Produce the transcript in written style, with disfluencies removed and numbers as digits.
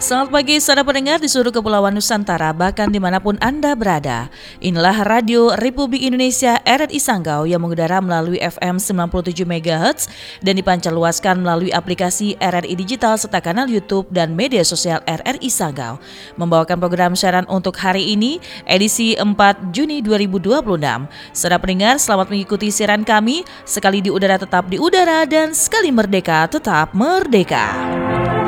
Selamat pagi saudara pendengar di seluruh kepulauan Nusantara, bahkan dimanapun Anda berada. Inilah Radio Republik Indonesia RRI Sanggau yang mengudara melalui FM 97 MHz dan dipancarluaskan melalui aplikasi RRI Digital serta kanal YouTube dan media sosial RRI Sanggau. Membawakan program siaran untuk hari ini, edisi 4 Juni 2026. Saudara pendengar, selamat mengikuti siaran kami, sekali di udara tetap di udara dan sekali merdeka tetap merdeka.